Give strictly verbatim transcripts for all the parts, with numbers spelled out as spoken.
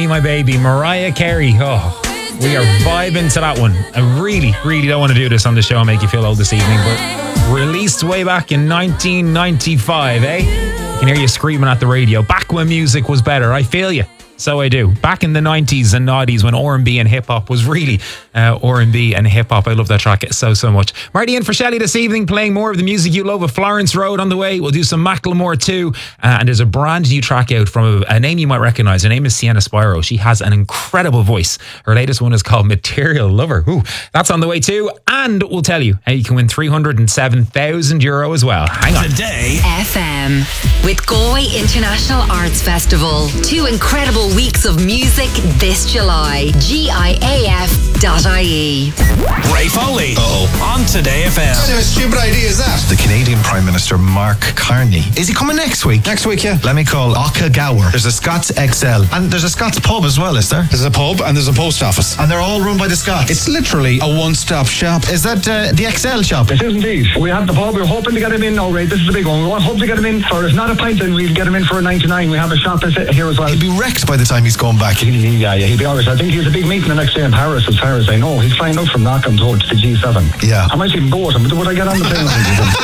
My Baby, Mariah Carey. Oh, we are vibing to that one. I really, really don't want to do this on the show and make you feel old this evening, but released way back in nineteen ninety-five, eh? I can hear you screaming at the radio. Back when music was better. I feel you. So I do. Back in the nineties and noughties when R and B and hip-hop was really uh, R and B and hip-hop. I love that track so, so much. Marty in for Shelley this evening, playing more of the music you love with Florence Road on the way. We'll do some Macklemore too. Uh, and there's a brand new track out from a, a name you might recognise. Her name is Sienna Spiro. She has an incredible voice. Her latest one is called Material Lover. Ooh, that's on the way too. And we'll tell you how you can win three hundred seven thousand euro as well. Hang on. Today F M with Galway International Arts Festival. Two incredible weeks of music this July. G I A F dot I E. Ray Foley. Uh-oh. On Today F M. What kind of stupid idea is that? The Canadian Prime Minister Mark Carney. Is he coming next week? Next week, yeah. Let me call Oka Gower. There's a Scots X L. And there's a Scots pub as well, is there? There's a pub and there's a post office. And they're all run by the Scots. It's literally a one-stop shop. Is that uh, the X L shop? It is indeed. We have the pub. We're hoping to get him in now, Ray. This is a big one. We want hope to get him in for, if not a pint, then we'll get him in for a ninety-nine. We have a shop here as well. He'll be wrecked by the time he's going back. He, he, yeah, yeah, he'll be alright. I think he's a big meeting the next day in Paris, as far as I know. He's flying out from Knockham's Road to the G seven. Yeah. I might even go with him, but would I get on the plane with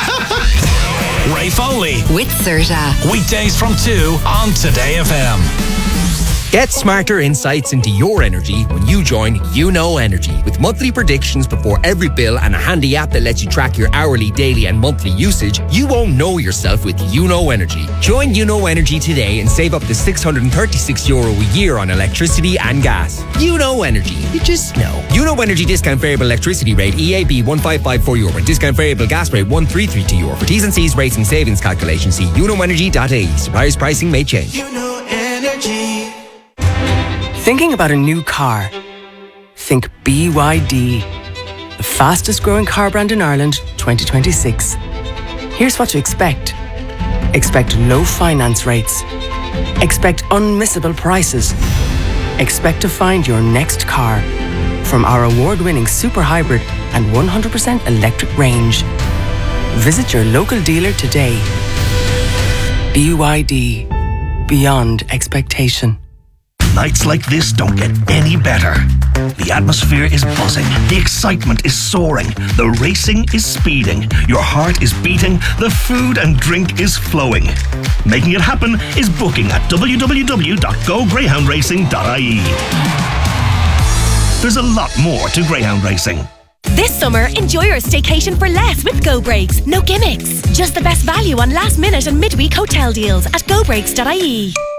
him? Ray Foley. With Serta. Weekdays from two on Today F M. Get smarter insights into your energy when you join You Know Energy. With monthly predictions before every bill and a handy app that lets you track your hourly, daily and monthly usage, you won't know yourself with You Know Energy. Join You Know Energy today and save up to six hundred thirty-six euro a year on electricity and gas. You Know Energy. You just know. You Know Energy discount variable electricity rate E A B one five five four euro and discount variable gas rate one three three two euro. For T's and C's rates and savings calculations, see you know energy dot I E. Suppliers pricing may change. You Know Energy. Thinking about a new car? Think B Y D, the fastest growing car brand in Ireland, twenty twenty-six. Here's what to expect. Expect low finance rates. Expect unmissable prices. Expect to find your next car from our award-winning super hybrid and one hundred percent electric range. Visit your local dealer today. B Y D, beyond expectation. Nights like this don't get any better. The atmosphere is buzzing. The excitement is soaring. The racing is speeding. Your heart is beating. The food and drink is flowing. Making it happen is booking at w w w dot go greyhound racing dot I E. There's a lot more to greyhound racing. This summer, enjoy your staycation for less with Go Breaks. No gimmicks. Just the best value on last minute and midweek hotel deals at go breaks dot I E.